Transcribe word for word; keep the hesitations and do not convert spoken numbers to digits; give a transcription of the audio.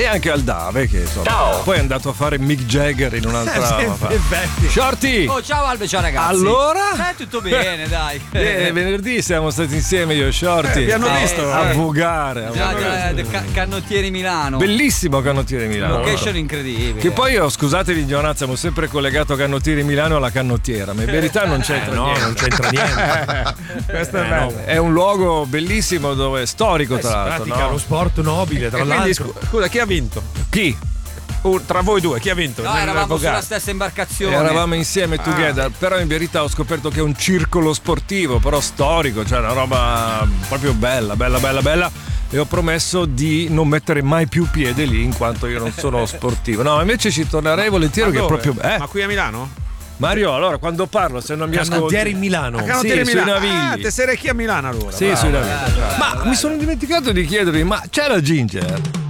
e anche al Dave che insomma, ciao. Poi è andato a fare Mick Jagger in un'altra. Eh, Shorty. Oh, ciao Albe, ciao ragazzi. Allora? Eh, tutto bene, dai. Eh, venerdì siamo stati insieme io e Shorty. Eh, vi hanno a, visto, a eh. vogare. A Già, vogare. già, ca- Cannottieri Milano. Bellissimo Cannottiere Milano. Location incredibile. Che poi io, scusate l'ignoranza, mi ho sempre collegato Cannottieri Milano alla canottiera, ma in verità non c'entra Eh, no, niente. non c'entra niente. Questo è bello. È un luogo bellissimo dove storico, Eh, tra si l'altro. pratica No? lo sport nobile, tra E quindi, l'altro. Scusa, chi ha vinto? Chi? Uh, tra voi due, chi ha vinto? No, Nel eravamo Bogart? sulla stessa imbarcazione. Eravamo insieme together, Ah. però in verità ho scoperto che è un circolo sportivo, però storico, cioè una roba proprio bella, bella, bella, bella. E ho promesso di non mettere mai più piede lì in quanto io non sono sportivo. No, invece ci tornerei volentieri Ma che è dove? proprio. Eh? Ma qui a Milano? Mario, allora quando parlo, se non mi ascolti. Canottieri Milano. Sì, Canottieri sui Milano. Navigli. Ah, te sei chi a Milano allora? Sì, bravo. sui Navigli. Ma mi sono dimenticato di chiedervi, ma c'è la Ginger?